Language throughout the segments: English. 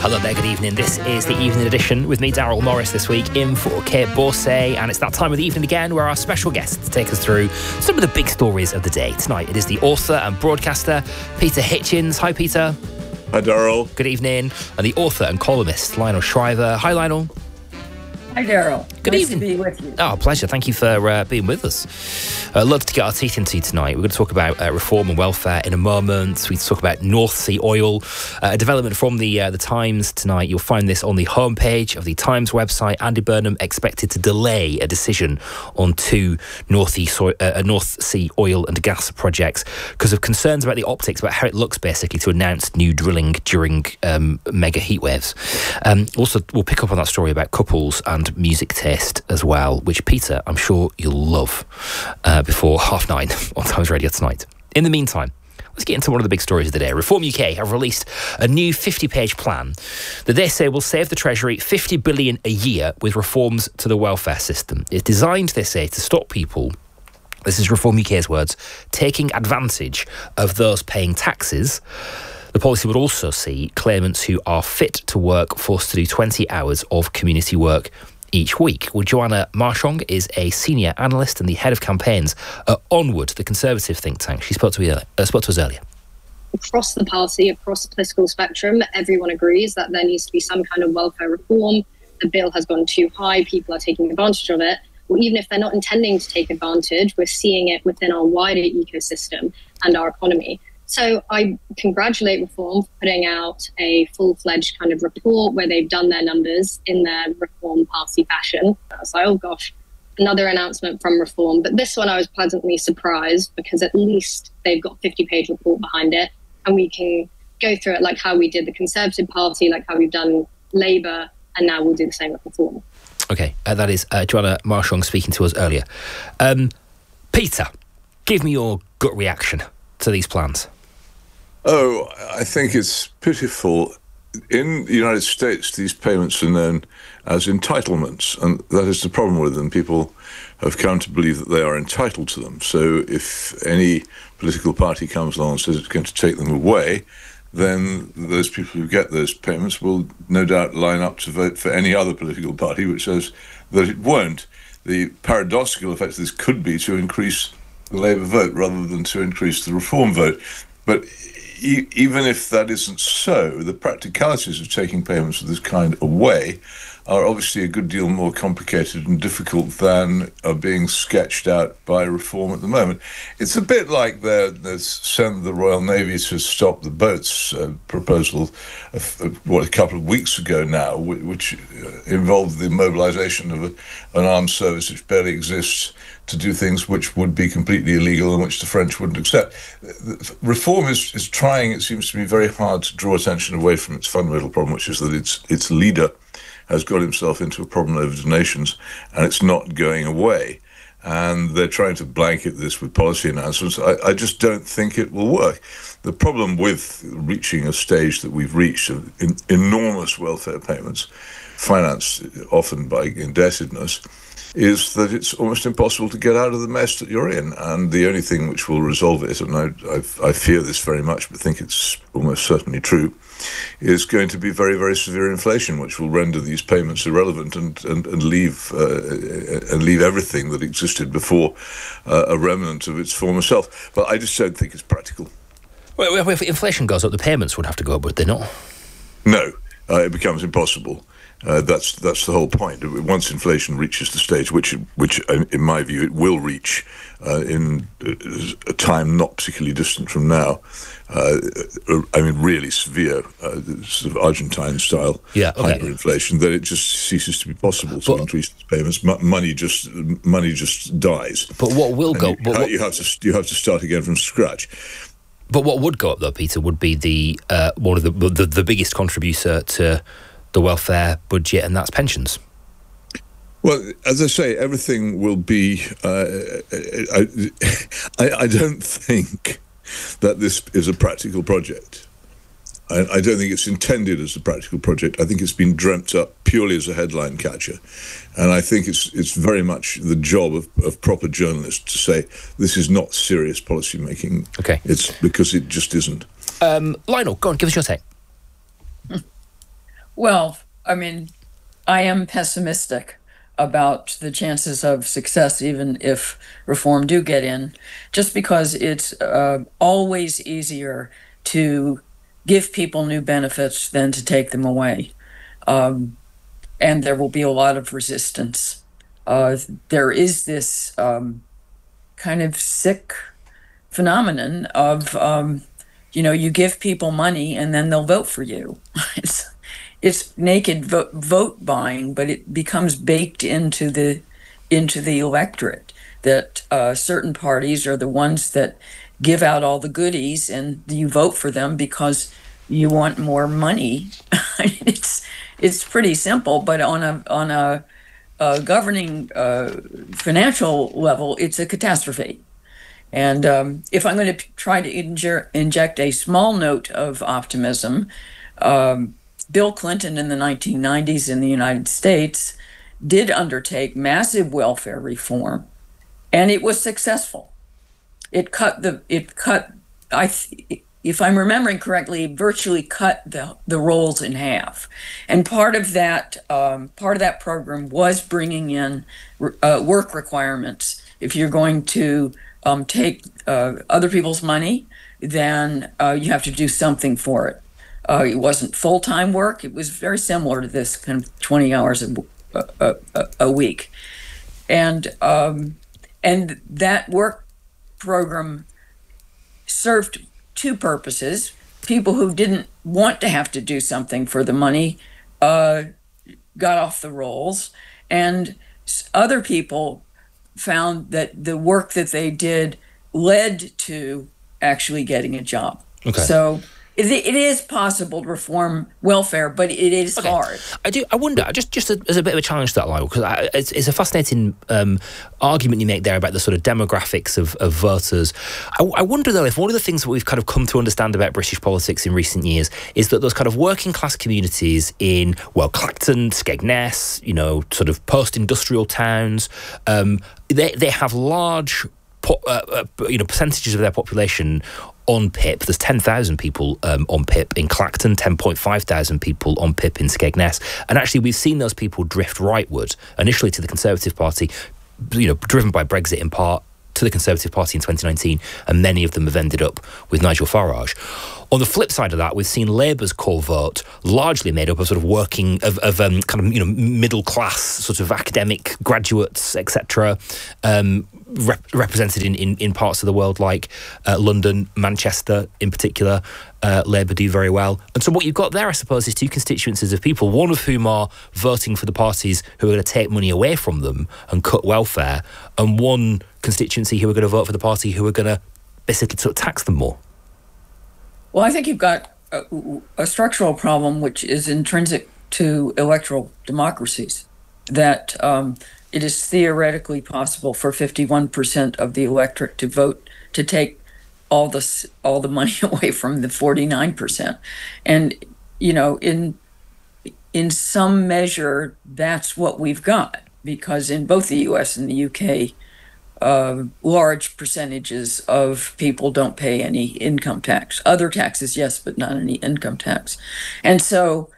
Hello there, good evening. This is the evening edition with me, Daryl Morris, this week in for Kate Borsay. And it's that time of the evening again where our special guests take us through some of the big stories of the day. Tonight, it is the author and broadcaster, Peter Hitchens. Hi, Peter. Hi, Daryl. Good evening. And the author and columnist, Lionel Shriver. Hi, Lionel. Hi, Daryl. Good evening. To be with you. Oh, pleasure. Thank you for being with us. Loads to get our teeth into tonight. We're going to talk about reform and welfare in a moment. We talk about North Sea oil. A development from the Times tonight. You'll find this on the homepage of the Times website. Andy Burnham expected to delay a decision on two North Sea oil and gas projects because of concerns about the optics, about how it looks, basically, to announce new drilling during mega heat waves. Also, we'll pick up on that story about couples and music taste as well, which, Peter, I'm sure you'll love before 9:30 on Times Radio tonight. In the meantime, let's get into one of the big stories of the day. Reform UK have released a new 50-page plan that they say will save the Treasury $50 billion a year with reforms to the welfare system. It's designed, they say, to stop people, this is Reform UK's words, taking advantage of those paying taxes. The policy would also see claimants who are fit to work forced to do 20 hours of community work each week. Well, Joanna Marchong is a senior analyst and the head of campaigns at Onward, the Conservative think tank. She spoke to us earlier. Across the party, across the political spectrum, everyone agrees that there needs to be some kind of welfare reform. The bill has gone too high. People are taking advantage of it. Well, even if they're not intending to take advantage, we're seeing it within our wider ecosystem and our economy. So I congratulate Reform for putting out a full-fledged kind of report where they've done their numbers in their Reform Party fashion. I was like, oh gosh, another announcement from Reform. But this one I was pleasantly surprised because at least they've got a 50-page report behind it and we can go through it like how we did the Conservative Party, like how we've done Labour, and now we'll do the same with Reform. OK, that is Joanna Marchong speaking to us earlier. Peter, give me your gut reaction to these plans. Oh, I think it's pitiful. In the United States, these payments are known as entitlements, and that is the problem with them. People have come to believe that they are entitled to them. So if any political party comes along and says it's going to take them away, then those people who get those payments will no doubt line up to vote for any other political party which says that it won't. The paradoxical effect of this could be to increase the Labour vote rather than to increase the Reform vote. But even if that isn't so, the practicalities of taking payments of this kind away are obviously a good deal more complicated and difficult than are being sketched out by Reform at the moment. It's a bit like the send the Royal Navy to stop the boats proposal, a couple of weeks ago now, which involved the mobilisation of an armed service which barely exists to do things which would be completely illegal and which the French wouldn't accept. Reform is trying, it seems to me, very hard to draw attention away from its fundamental problem, which is that its leader has got himself into a problem over donations and it's not going away. And they're trying to blanket this with policy announcements. I just don't think it will work. The problem with reaching a stage that we've reached of enormous welfare payments, financed often by indebtedness, is that it's almost impossible to get out of the mess that you're in. And the only thing which will resolve it, and I fear this very much, but think it's almost certainly true, is going to be very, very severe inflation, which will render these payments irrelevant and leave everything that existed before a remnant of its former self. But I just don't think it's practical. Well, if inflation goes up, the payments would have to go up, would they not? No, it becomes impossible. That's the whole point. Once inflation reaches the stage, which in my view it will reach in a time not particularly distant from now, really severe, sort of Argentine-style hyperinflation, then it just ceases to be possible to increase the payments. Money just dies. But what will go? You have to start again from scratch. But what would go up, though, Peter, would be the one of the biggest contributor to the welfare budget, and that's pensions. Well, as I say, everything will be... I don't think that this is a practical project. I don't think it's intended as a practical project. I think it's been dreamt up purely as a headline catcher. And I think it's very much the job of proper journalists to say this is not serious policy making. Okay. It's because it just isn't. Lionel, go on, give us your take. Well, I mean, I am pessimistic about the chances of success, even if reform do get in, just because it's always easier to give people new benefits than to take them away. And there will be a lot of resistance. There is this kind of sick phenomenon of, you give people money and then they'll vote for you. It's naked vote buying, but it becomes baked into the electorate that certain parties are the ones that give out all the goodies, and you vote for them because you want more money. It's pretty simple, but on a governing financial level, it's a catastrophe. And if I'm going to try to inject a small note of optimism, Bill Clinton in the 1990s in the United States did undertake massive welfare reform, and it was successful. If I'm remembering correctly, virtually cut the rolls in half. And part of that program was bringing in work requirements. If you're going to take other people's money, then you have to do something for it. It wasn't full-time work. It was very similar to this kind of 20 hours a week. And that work program served two purposes. People who didn't want to have to do something for the money got off the rolls, and other people found that the work that they did led to actually getting a job. Okay. So it is possible to reform welfare, but it is hard. I wonder, just as a bit of a challenge to that, Lyle, because it's a fascinating argument you make there about the sort of demographics of voters. I wonder, though, if one of the things that we've kind of come to understand about British politics in recent years is that those kind of working class communities in, well, Clacton, Skegness, sort of post-industrial towns, they have large percentages of their population on PIP. There's 10,000 people on PIP in Clacton, 10,500 people on PIP in Skegness. And actually, we've seen those people drift rightward, initially to the Conservative Party, driven by Brexit in part, to the Conservative Party in 2019, and many of them have ended up with Nigel Farage. On the flip side of that, we've seen Labour's core vote largely made up of sort of working, middle class, sort of academic graduates, etc., represented in parts of the world like London, Manchester in particular. Labour do very well. And so what you've got there, I suppose, is two constituencies of people, one of whom are voting for the parties who are going to take money away from them and cut welfare, and one constituency who are going to vote for the party who are going to basically sort of tax them more. Well, I think you've got a structural problem which is intrinsic to electoral democracies, that it is theoretically possible for 51% of the electorate to vote to take all the money away from the 49%. And, in some measure, that's what we've got, because in both the US and the UK, large percentages of people don't pay any income tax. Other taxes, yes, but not any income tax. And so,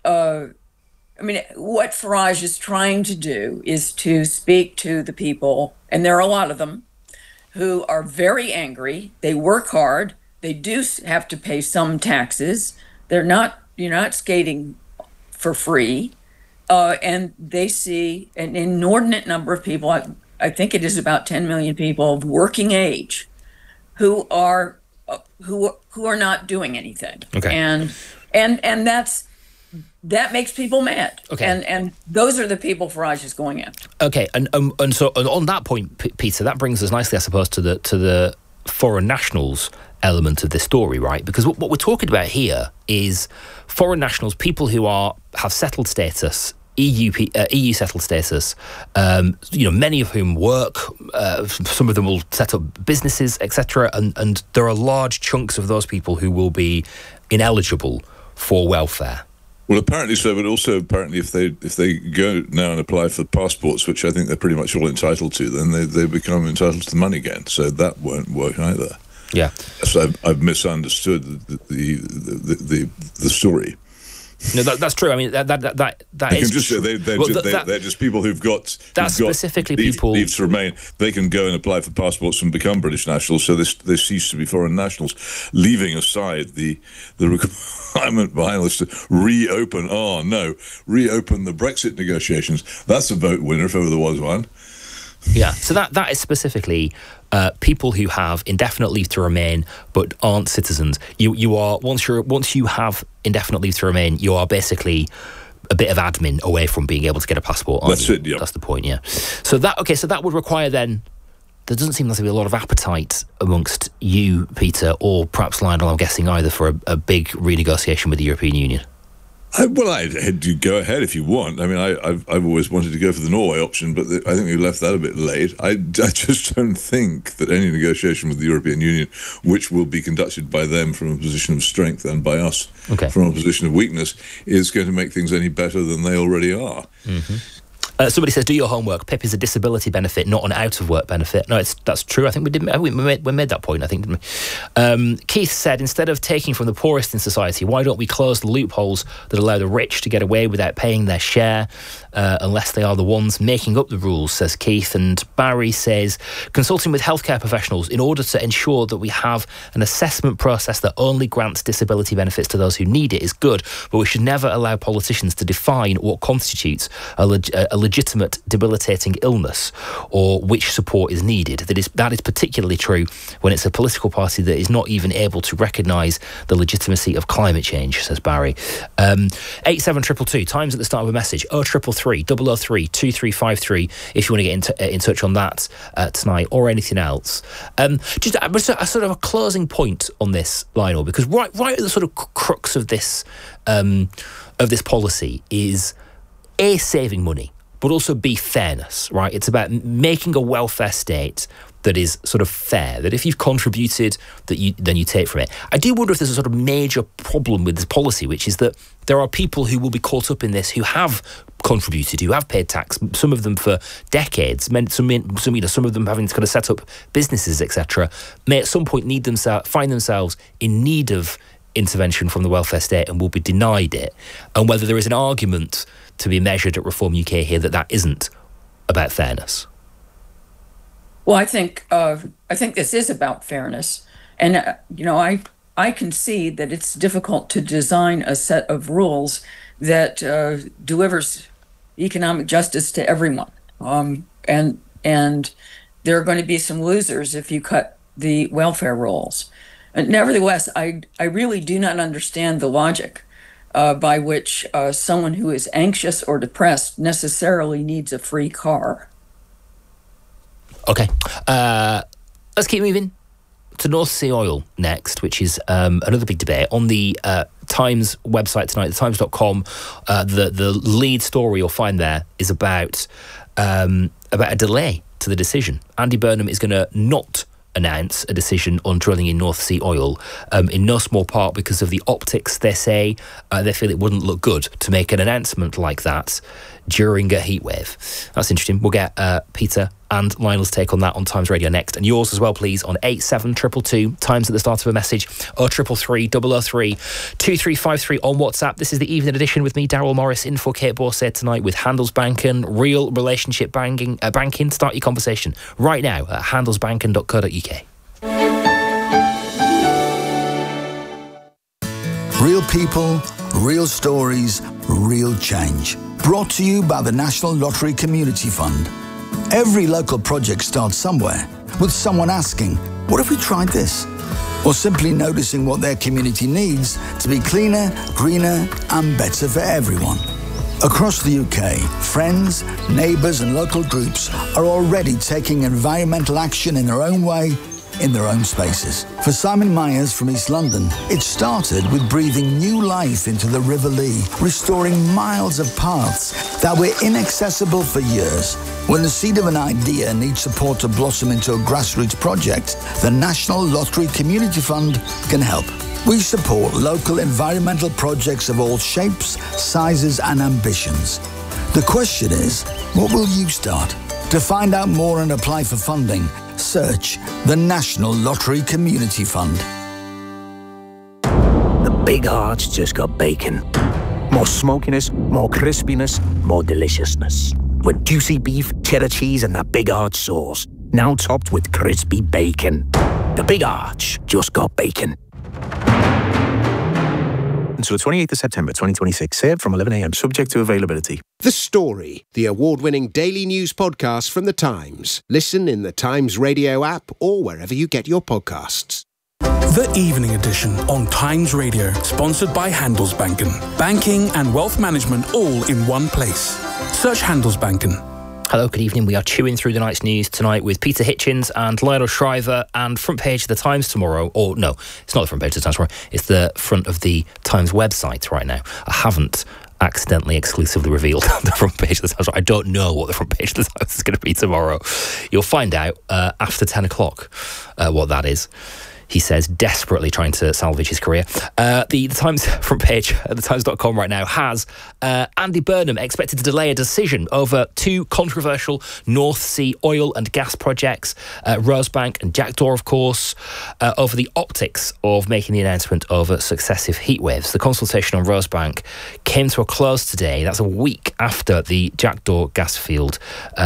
what Farage is trying to do is to speak to the people, and there are a lot of them, who are very angry. They work hard. They do have to pay some taxes. You're not skating for free. And they see an inordinate number of people, I think it is about 10 million people of working age, who are not doing anything. Okay. And that makes people mad. Okay. And those are the people Farage is going after. Okay. And so on that point, Peter, that brings us nicely, I suppose, to the foreign nationals element of this story, right? Because what we're talking about here is foreign nationals, people who have settled status, EU settled status, many of whom work, some of them will set up businesses, etc. And there are large chunks of those people who will be ineligible for welfare. Well, apparently so, but also apparently if they go now and apply for passports, which I think they're pretty much all entitled to, then they become entitled to the money again. So that won't work either. Yeah. So I've misunderstood the story. No, that's true. I mean, that they is can just true. they're just people who've got specifically people leave to remain. They can go and apply for passports and become British nationals. So there cease to be foreign nationals. Leaving aside the requirement behind us to reopen the Brexit negotiations. That's a vote winner if ever there was one. Yeah, so that is specifically people who have indefinite leave to remain but aren't citizens. You are once you have indefinite leave to remain, you are basically a bit of admin away from being able to get a passport. That's it. Yeah, that's the point. Yeah. So that would require then. There doesn't seem to be a lot of appetite amongst you, Peter, or perhaps Lionel, I'm guessing, either for a big renegotiation with the European Union. I'd go ahead if you want. I mean, I've always wanted to go for the Norway option, but I think we left that a bit late. I just don't think that any negotiation with the European Union, which will be conducted by them from a position of strength and by us from a position of weakness, is going to make things any better than they already are. Mm-hmm. Somebody says, do your homework. PIP is a disability benefit, not an out-of-work benefit. No, that's true. I think we made that point, I think, didn't we? Keith said, instead of taking from the poorest in society, why don't we close the loopholes that allow the rich to get away without paying their share, unless they are the ones making up the rules, says Keith. And Barry says, consulting with healthcare professionals in order to ensure that we have an assessment process that only grants disability benefits to those who need it is good, but we should never allow politicians to define what constitutes a legitimate debilitating illness or which support is needed. That is particularly true when it's a political party that is not even able to recognise the legitimacy of climate change, says Barry. 87222, times at the start of a message, 0333 003 2353 if you want to get in touch on that tonight or anything else. Just a sort of a closing point on this, Lionel, because right at the sort of crux of this policy is A, saving money, but also B, fairness, right? It's about making a welfare state that is sort of fair, that if you've contributed, then you take from it. I do wonder if there's a sort of major problem with this policy, which is that there are people who will be caught up in this who have contributed, who have paid tax, some of them for decades, some of them having to kind of set up businesses, etc., may at some point find themselves in need of intervention from the welfare state and will be denied it, and whether there is an argument to be measured at Reform UK here that isn't about fairness. Well, I think this is about fairness, and I concede that it's difficult to design a set of rules that delivers economic justice to everyone, and there are going to be some losers if you cut the welfare rolls. Nevertheless, I really do not understand the logic by which someone who is anxious or depressed necessarily needs a free car. Okay, let's keep moving to North Sea Oil next, which is another big debate. On the Times website tonight, thetimes.com, the lead story you'll find there is about a delay to the decision. Andy Burnham is going to not announce a decision on drilling in North Sea Oil, in no small part because of the optics, they say. They feel it wouldn't look good to make an announcement like that during a heatwave. That's interesting. We'll get Peter and Lionel's take on that on Times Radio next, and yours as well, please, on 87222, times at the start of a message, 0333 003 2353 on WhatsApp. This is the evening edition with me, Daryl Morris, in for Kate Borsay tonight with Handelsbanken, real relationship banking. Start your conversation right now at handelsbanken.co.uk. Real people, real stories, real change. Brought to you by the National Lottery Community Fund. Every local project starts somewhere, with someone asking, what if we tried this? Or simply noticing what their community needs to be cleaner, greener, and better for everyone. Across the UK, friends, neighbours and local groups are already taking environmental action in their own way, in their own spaces. For Simon Myers from East London, it started with breathing new life into the River Lee, restoring miles of paths that were inaccessible for years. When the seed of an idea needs support to blossom into a grassroots project, the National Lottery Community Fund can help. We support local environmental projects of all shapes, sizes and ambitions. The question is, what will you start? To find out more and apply for funding, search the National Lottery Community Fund. The big heart's just got bacon. More smokiness, more crispiness, more deliciousness. With juicy beef, cheddar cheese and that Big Arch sauce. Now topped with crispy bacon. The Big Arch just got bacon. Until the 28th of September 2026. Served from 11 a.m. Subject to availability. The Story, the award-winning daily news podcast from The Times. Listen in the Times radio app or wherever you get your podcasts. The Evening Edition on Times Radio, sponsored by Handelsbanken. Banking and wealth management all in one place. Search Handelsbanken. Hello, good evening. We are chewing through the night's news tonight with Peter Hitchens and Lionel Shriver, and front page of the Times tomorrow. Or no, it's not the front page of the Times tomorrow. It's the front of the Times website right now. I haven't accidentally exclusively revealed the front page of the Times. I don't know what the front page of the Times is going to be tomorrow. You'll find out after 10 o'clock what that is. He says, desperately trying to salvage his career. The Times front page at thetimes.com right now has Andy Burnham expected to delay a decision over two controversial North Sea oil and gas projects, Rosebank and Jackdaw, of course, over the optics of making the announcement over successive heatwaves. The consultation on Rosebank came to a close today. That's a week after the Jackdaw gas field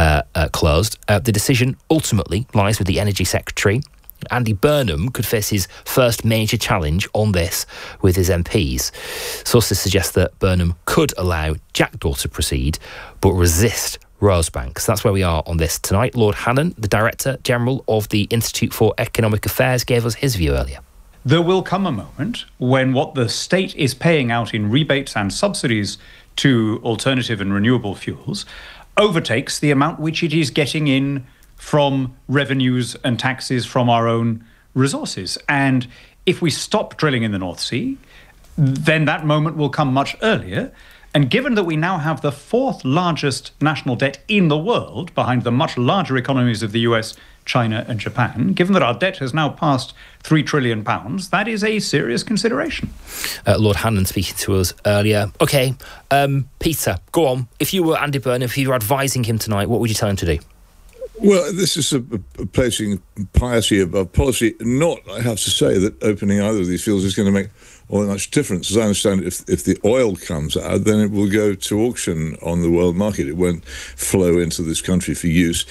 closed. The decision ultimately lies with the Energy Secretary. Andy Burnham could face his first major challenge on this with his MPs. Sources suggest that Burnham could allow Jackdaw to proceed, but resist Rosebank. So that's where we are on this tonight. Lord Hannan, the Director General of the Institute for Economic Affairs, gave us his view earlier. There will come a moment when what the state is paying out in rebates and subsidies to alternative and renewable fuels overtakes the amount which it is getting in from revenues and taxes from our own resources. And if we stop drilling in the North Sea, then that moment will come much earlier. And given that we now have the fourth largest national debt in the world, behind the much larger economies of the US, China and Japan, given that our debt has now passed £3 trillion, that is a serious consideration. Lord Hannan speaking to us earlier. OK, Peter, go on. If you were Andy Burnham, if you were advising him tonight, what would you tell him to do? Well, this is a placing piety above policy. Not, I have to say, that opening either of these fields is going to make all that much difference. As I understand it, if the oil comes out, then it will go to auction on the world market. It won't flow into this country for use.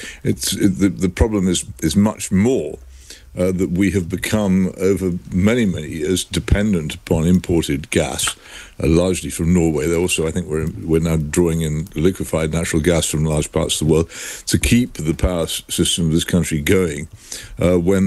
The problem is much more that we have become, over many, many years, dependent upon imported gas, largely from Norway. Though also, I think we're now drawing in liquefied natural gas from large parts of the world to keep the power system of this country going when